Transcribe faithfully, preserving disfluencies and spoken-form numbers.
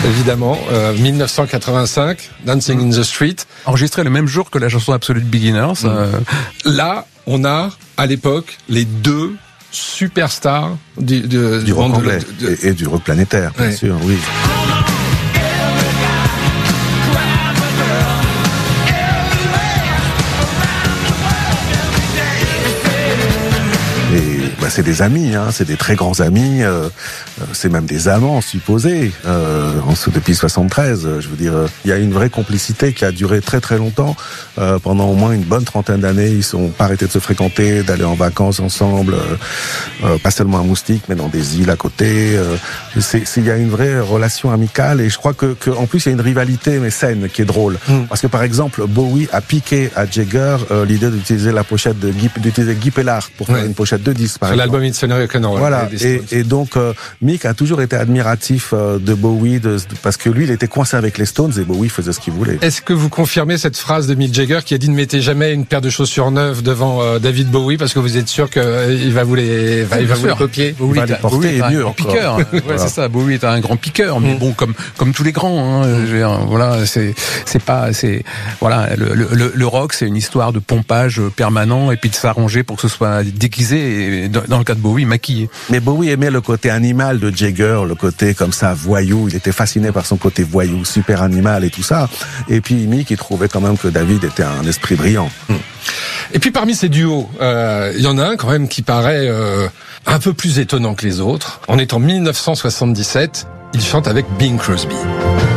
Évidemment, euh, mille neuf cent quatre-vingt-cinq, Dancing in the Street. Enregistré le même jour que la chanson Absolute Beginners. Mmh. Euh... Là, on a, à l'époque, les deux superstars du, de, du rock anglais de, de... Et, et du rock planétaire, bien ouais. sûr, oui. Bah, c'est des amis, hein, c'est des très grands amis, euh, c'est même des amants supposés, euh, depuis soixante-treize, je veux dire, il y a une vraie complicité qui a duré très très longtemps, euh, pendant au moins une bonne trentaine d'années, ils sont pas arrêtés de se fréquenter, d'aller en vacances ensemble, euh, euh, pas seulement à Moustique, mais dans des îles à côté, euh, c'est, c'est, il y a une vraie relation amicale, et je crois que, que en plus il y a une rivalité mais saine qui est drôle, mm. parce que par exemple Bowie a piqué à Jagger euh, l'idée d'utiliser la pochette de Guy, d'utiliser Guy Pellard pour faire ouais. une pochette de disque. Sur l'album It's a Miracle. Voilà, et, et donc euh, Mick a toujours été admiratif euh, de Bowie, de, de, parce que lui, il était coincé avec les Stones et Bowie faisait ce qu'il voulait. Est-ce que vous confirmez cette phrase de Mick Jagger qui a dit ne mettez jamais une paire de chaussures neuves devant euh, David Bowie parce que vous êtes sûr qu'il euh, va vous les, va, il va vous les copier. Bowie va les porter Bowie est un mieux grand encore. piqueur. ouais, voilà. C'est ça. Bowie est un grand piqueur, mais mm. bon, comme comme tous les grands. Hein, mm. je veux dire, voilà, c'est c'est pas, c'est voilà, le, le, le rock, c'est une histoire de pompage permanent et puis de s'arranger pour que ce soit déguisé. Et dans, dans le cas de Bowie, maquillé. Mais Bowie aimait le côté animal de Jagger, le côté comme ça voyou. Il était fasciné par son côté voyou, super animal et tout ça. Et puis Mick, il trouvait quand même que David était un esprit brillant. Hum. Et puis parmi ces duos, il euh, y en a un quand même qui paraît euh, un peu plus étonnant que les autres. On est en mille neuf cent soixante-dix-sept, il chante avec Bing Crosby.